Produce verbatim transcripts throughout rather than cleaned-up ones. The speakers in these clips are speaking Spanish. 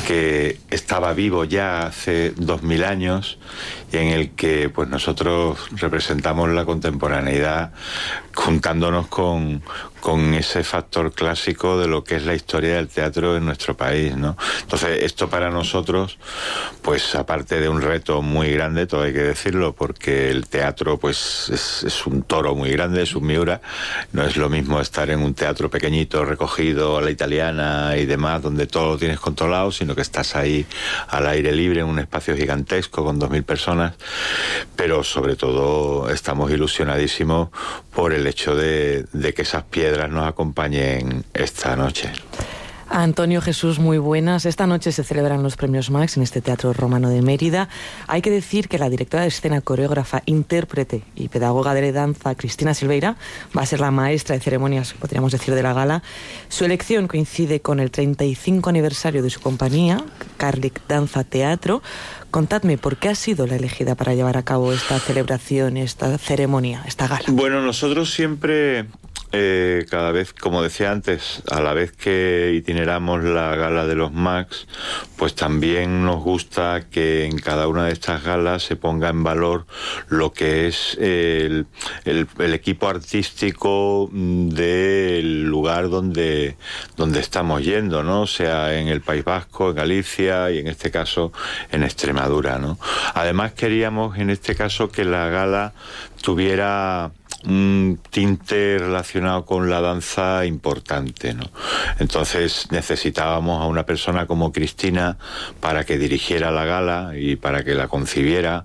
que estaba vivo ya hace dos mil años y en el que pues nosotros representamos la contemporaneidad juntándonos con, con ese factor clásico de lo que es la historia del teatro en nuestro país, ¿no? Entonces esto para nosotros, pues aparte de un reto muy grande, todo hay que decirlo, porque el teatro pues es, es un toro muy grande, es un Miura, no es lo mismo estar en un teatro pequeñito, recogido a la italiana y demás, donde todo lo tienes controlado, sino que estás ahí al aire libre en un espacio gigantesco con dos mil personas, pero sobre todo estamos ilusionadísimos por el hecho de, de que esas piedras nos acompañen esta noche. Antonio, Jesús, muy buenas. Esta noche se celebran los premios Max en este Teatro Romano de Mérida. Hay que decir que la directora de escena, coreógrafa, intérprete y pedagoga de danza, Cristina Silveira, va a ser la maestra de ceremonias, podríamos decir, de la gala. Su elección coincide con el treinta y cinco aniversario de su compañía, Carlic Danza Teatro. Contadme, ¿por qué ha sido la elegida para llevar a cabo esta celebración, esta ceremonia, esta gala? Bueno, nosotros siempre... Eh, cada vez, como decía antes, a la vez que itineramos la gala de los Max, pues también nos gusta que en cada una de estas galas se ponga en valor lo que es el, el, el equipo artístico del lugar donde, donde estamos yendo, ¿no? O sea, en el País Vasco, en Galicia y en este caso en Extremadura, ¿no? Además queríamos en este caso que la gala tuviera un tinte relacionado con la danza importante, ¿no? Entonces necesitábamos a una persona como Cristina para que dirigiera la gala y para que la concibiera,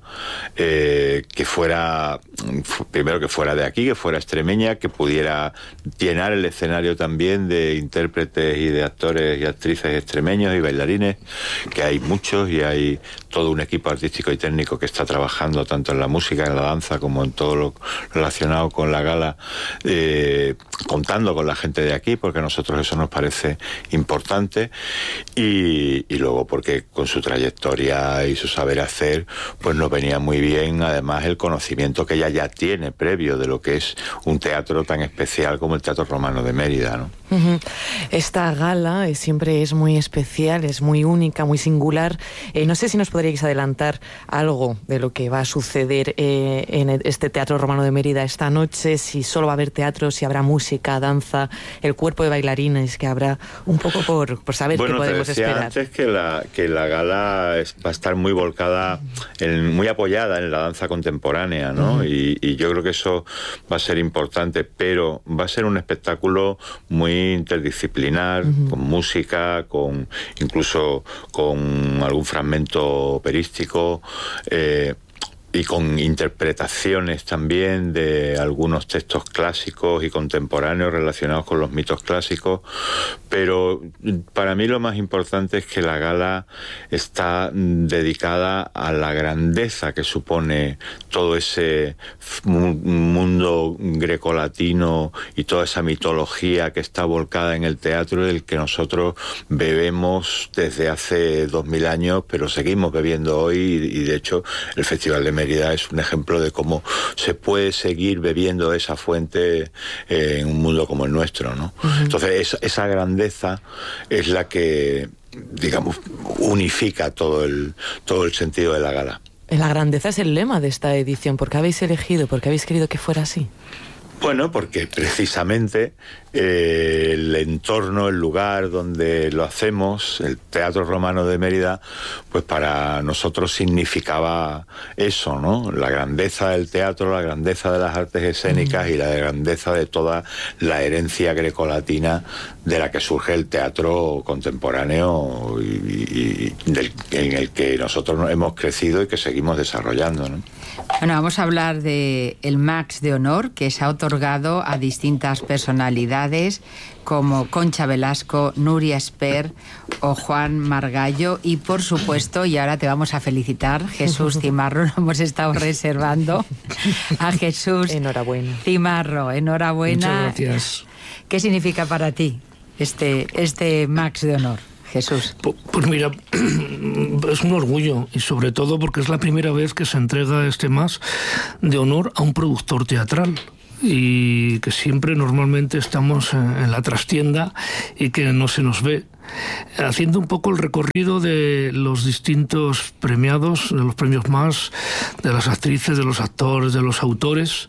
eh, que fuera, primero que fuera de aquí, que fuera extremeña, que pudiera llenar el escenario también de intérpretes y de actores y actrices extremeños y bailarines, que hay muchos y hay todo un equipo artístico y técnico que está trabajando tanto en la música, en la danza, como en todo lo relacionado con la gala, eh, contando con la gente de aquí, porque a nosotros eso nos parece importante, y, y luego porque con su trayectoria y su saber hacer, pues nos venía muy bien, además, el conocimiento que ella ya tiene previo de lo que es un teatro tan especial como el Teatro Romano de Mérida, ¿no? Uh-huh. Esta gala eh, siempre es muy especial, es muy única, muy singular. Eh, no sé si nos podríais adelantar algo de lo que va a suceder eh, en este Teatro Romano de Mérida esta noche, si solo va a haber teatro, si habrá música, danza, el cuerpo de bailarines que habrá, un poco por, por saber bueno, qué podemos te decía esperar. Antes que la, que la gala es, va a estar muy volcada, en, muy apoyada en la danza contemporánea, ¿no? Uh-huh. y, y yo creo que eso va a ser importante, pero va a ser un espectáculo muy interdisciplinar, uh-huh. con música, con incluso con algún fragmento operístico, eh, y con interpretaciones también de algunos textos clásicos y contemporáneos relacionados con los mitos clásicos, pero para mí lo más importante es que la gala está dedicada a la grandeza que supone todo ese mundo grecolatino y toda esa mitología que está volcada en el teatro, del que nosotros bebemos desde hace dos mil años, pero seguimos bebiendo hoy, y de hecho el Festival de Mérida es un ejemplo de cómo se puede seguir bebiendo esa fuente eh, en un mundo como el nuestro, ¿no? Uh-huh. Entonces esa, esa grandeza es la que, digamos, unifica todo el, todo el sentido de la gala. La grandeza es el lema de esta edición. ¿Por qué habéis elegido? ¿Por qué habéis querido que fuera así? Bueno, porque precisamente eh, el entorno, el lugar donde lo hacemos, el Teatro Romano de Mérida, pues para nosotros significaba eso, ¿no? La grandeza del teatro, la grandeza de las artes escénicas mm. y la grandeza de toda la herencia grecolatina de la que surge el teatro contemporáneo y, y, y del, en el que nosotros hemos crecido y que seguimos desarrollando, ¿no? Bueno, vamos a hablar de el Max de Honor, que se ha otorgado a distintas personalidades como Concha Velasco, Nuria Esper o Juan Margallo, y por supuesto, y ahora te vamos a felicitar, Jesús Cimarro, lo hemos estado reservando a Jesús enhorabuena. Cimarro, enhorabuena. Muchas gracias. ¿Qué significa para ti este, este Max de Honor, Jesús? Pues mira, es un orgullo, y sobre todo porque es la primera vez que se entrega este Max de Honor a un productor teatral, y que siempre normalmente estamos en la trastienda y que no se nos ve. haciendo un poco el recorrido de los distintos premiados, de los premios más, de las actrices, de los actores, de los autores.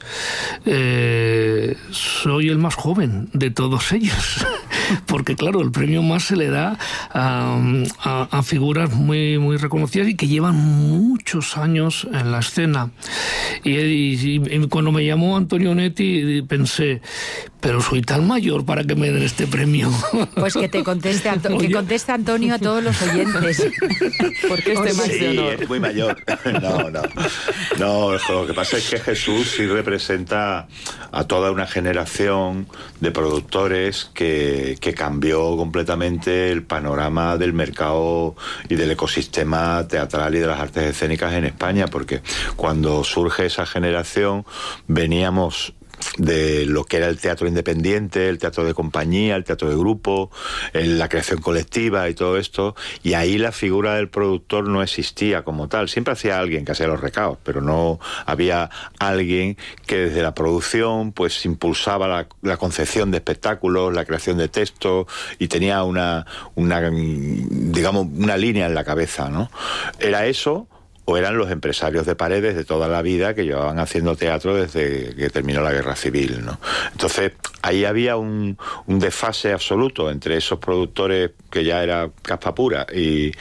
Eh, soy el más joven de todos ellos, porque claro, el premio más se le da a, a, a figuras muy, muy reconocidas y que llevan muchos años en la escena. Y, y, y cuando me llamó Antonio Netti pensé, pero soy tan mayor para que me den este premio. Pues que te conteste, Anto- que conteste Antonio a todos los oyentes. Porque este Max Sí, de honor. es muy mayor. No, no. No, lo que pasa es que Jesús sí representa a toda una generación de productores que, que cambió completamente el panorama del mercado y del ecosistema teatral y de las artes escénicas en España, porque cuando surge esa generación veníamos de lo que era el teatro independiente, el teatro de compañía, el teatro de grupo, la creación colectiva y todo esto, y ahí la figura del productor no existía como tal. Siempre hacía alguien que hacía los recados, pero no había alguien que desde la producción pues impulsaba la, la concepción de espectáculos, la creación de textos, y tenía una, una digamos, una línea en la cabeza, ¿no? Era eso, o eran los empresarios de paredes de toda la vida que llevaban haciendo teatro desde que terminó la Guerra Civil, ¿no? Entonces, ahí había un, un desfase absoluto entre esos productores que ya era caspa pura y,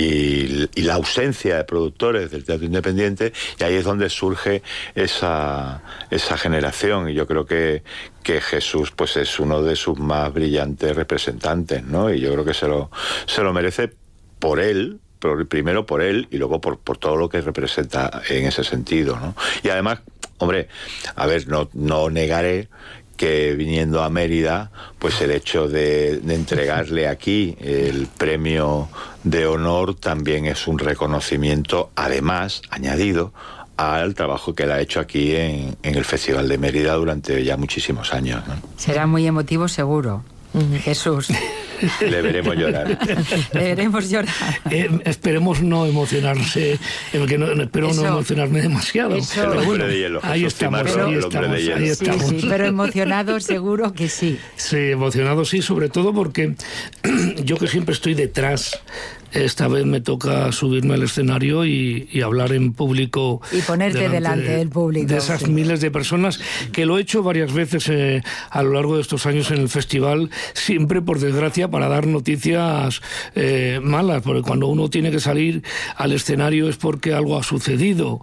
y, y la ausencia de productores del teatro independiente, y ahí es donde surge esa, esa generación, y yo creo que, que Jesús pues es uno de sus más brillantes representantes, ¿no? Y yo creo que se lo, se lo merece por él, primero por él y luego por, por todo lo que representa en ese sentido, ¿no? Y además, hombre, a ver, no, no negaré que viniendo a Mérida, pues el hecho de, de entregarle aquí el premio de honor también es un reconocimiento, además, añadido al trabajo que él ha hecho aquí en, en el Festival de Mérida durante ya muchísimos años, ¿no? Será muy emotivo seguro, uh-huh. Jesús. Le veremos llorar. Le veremos llorar. Eh, esperemos no emocionarse, eh, que no, espero eso, no emocionarme demasiado. Eso, el hombre bueno, de hielo. Ahí estamos, pero, ahí el estamos, hombre de hielo. ahí estamos. Sí, sí, pero emocionado seguro que sí. Sí, emocionado sí, sobre todo porque yo que siempre estoy detrás, esta vez me toca subirme al escenario y, y hablar en público. Y ponerte delante, delante de, del público. De esas sí. miles de personas, que lo he hecho varias veces eh, a lo largo de estos años en el festival, siempre por desgracia para dar noticias eh, malas, porque cuando uno tiene que salir al escenario es porque algo ha sucedido.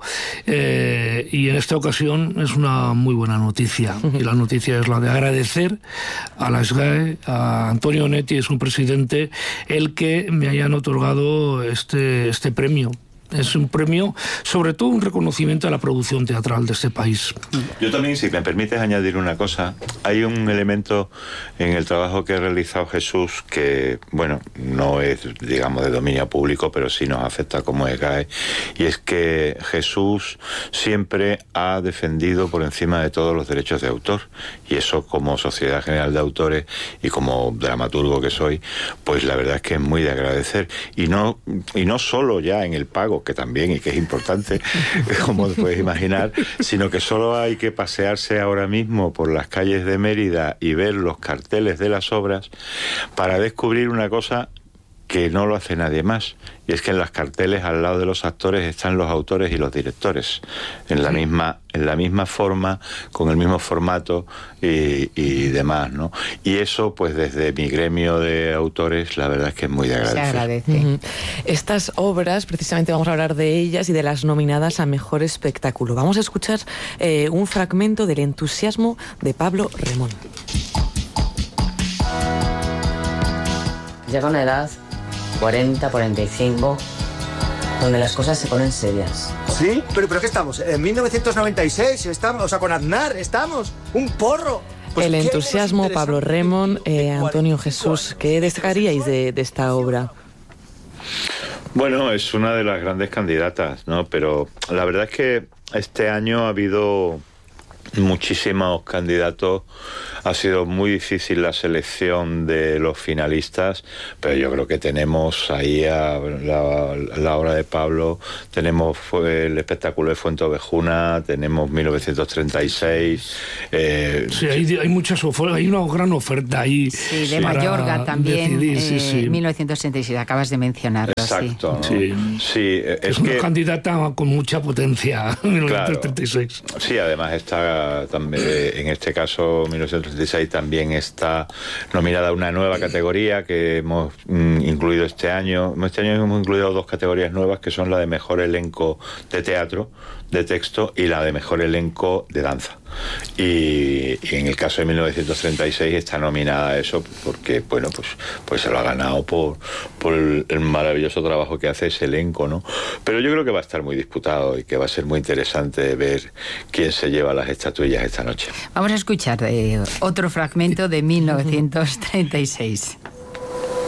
Eh, y en esta ocasión es una muy buena noticia. Y la noticia es la de agradecer a la S G A E, a Antonio Netti, su presidente, el que me hayan otorgado este, este premio. Es un premio, sobre todo un reconocimiento a la producción teatral de este país. Yo también, si me permites añadir una cosa, hay un elemento en el trabajo que ha realizado Jesús que, bueno, no es, digamos, de dominio público, pero sí nos afecta como S G A E, y es que Jesús siempre ha defendido por encima de todos los derechos de autor, y eso, como Sociedad General de Autores y como dramaturgo que soy, pues la verdad es que es muy de agradecer, y no, y no solo ya en el pago, que también y que es importante, como puedes imaginar, sino que solo hay que pasearse ahora mismo por las calles de Mérida y ver los carteles de las obras para descubrir una cosa que no lo hace nadie más, y es que en las carteles al lado de los actores están los autores y los directores en la misma en la misma forma, con el mismo formato y, y demás, ¿no? Y eso, pues desde mi gremio de autores, la verdad es que es muy de agradecer. Se agradece. Uh-huh. Estas obras, precisamente vamos a hablar de ellas y de las nominadas a Mejor Espectáculo. Vamos a escuchar eh, un fragmento del entusiasmo de Pablo Remón. Llega una edad, cuarenta, cuarenta y cinco, donde las cosas se ponen serias. ¿Sí? ¿Pero, pero qué estamos? ¿En mil novecientos noventa y seis? ¿Estamos? O sea, con Aznar, ¿estamos? ¡Un porro! Pues el entusiasmo, Pablo Remón, eh, Antonio Jesús, ¿qué destacaríais de, de esta obra? Bueno, es una de las grandes candidatas, ¿no? Pero la verdad es que este año ha habido muchísimos candidatos. Ha sido muy difícil la selección de los finalistas, pero yo creo que tenemos ahí a la, la obra de Pablo, tenemos el espectáculo de Fuenteovejuna, tenemos mil novecientos treinta y seis. Eh, sí, hay, hay muchas ofertas, hay una gran oferta ahí. Sí, de Mayorga también, decidir, sí, eh, sí. mil novecientos treinta y seis, acabas de mencionarlo. Exacto, sí. ¿no? Sí. sí es, es que, una candidata con mucha potencia, mil novecientos treinta y seis. Claro. Sí, además está también, en este caso, mil novecientos treinta y seis también está nominada a una nueva categoría que hemos mm, incluido este año. Este año hemos incluido dos categorías nuevas, que son la de mejor elenco de teatro, de texto, y la de mejor elenco de danza. Y, y en el caso de mil novecientos treinta y seis está nominada a eso porque, bueno, pues, pues se lo ha ganado por, por el, el maravilloso trabajo que hace ese elenco, ¿no? Pero yo creo que va a estar muy disputado y que va a ser muy interesante ver quién se lleva las estatuillas esta noche. Vamos a escuchar eh, otro fragmento de mil novecientos treinta y seis.